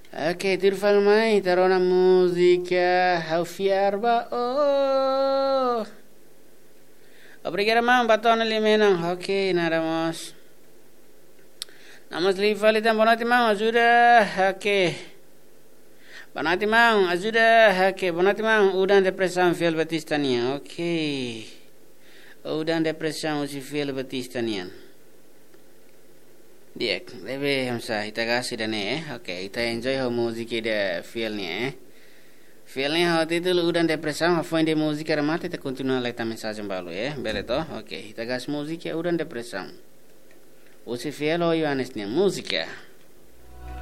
Oke, Tirfal mai tarona música Haufiarba. Oh. Obrigado, mão, batona limenang. Ok, nada mais. Namas livali tam bonati mão, ajuda. Ok. Bonati mão, ajuda. Ok, bonati mão, udan depressão fiel batistania. Ok. Udan depressão usi fiel batistania. Diek, lebe hamsa kita kasih dan okay, kita enjoy ho musik ida feel ni Feel-nya hati itu udah depressão, foi de música ramata kita continua leta mensagem balu bele to, okay, kita gas musik ya udah depressão. Usi feel ho Yohanes ni música.